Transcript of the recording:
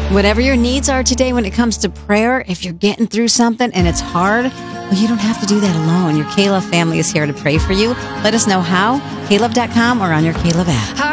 Whatever your needs are today when it comes to prayer, if you're getting through something and it's hard, well, you don't have to do that alone. Your K-Love family is here to pray for you. Let us know how, klove.com or on your K-Love app.